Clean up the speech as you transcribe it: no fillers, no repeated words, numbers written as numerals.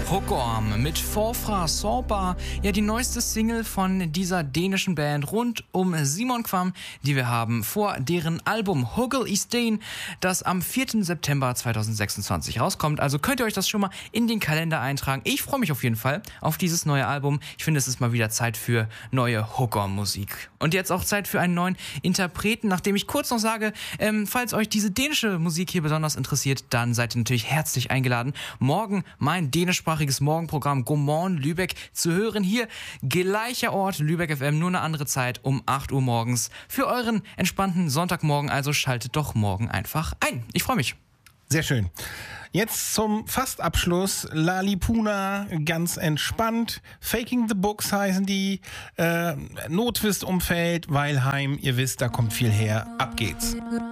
Huggorm mit Forfra Sorpa, ja die neueste Single von dieser dänischen Band rund um Simon Kvamm, die wir haben vor deren Album Huggel i Sten, das am 4. September 2026 rauskommt. Also könnt ihr euch das schon mal in den Kalender eintragen. Ich freue mich auf jeden Fall auf dieses neue Album. Ich finde, es ist mal wieder Zeit für neue Huggorm-Musik. Und jetzt auch Zeit für einen neuen Interpreten, nachdem ich kurz noch sage, falls euch diese dänische Musik hier besonders interessiert, dann seid ihr natürlich herzlich eingeladen, morgen mein dänischsprachiges Morgenprogramm Godmorgen Lübeck zu hören. Hier gleicher Ort, Lübeck FM, nur eine andere Zeit um 8 Uhr morgens für euren entspannten Sonntagmorgen. Also schaltet doch morgen einfach ein. Ich freue mich. Sehr schön. Jetzt zum Fastabschluss. Lalipuna, ganz entspannt. Faking the Books heißen die. Notwist-Umfeld, Weilheim. Ihr wisst, da kommt viel her. Ab geht's.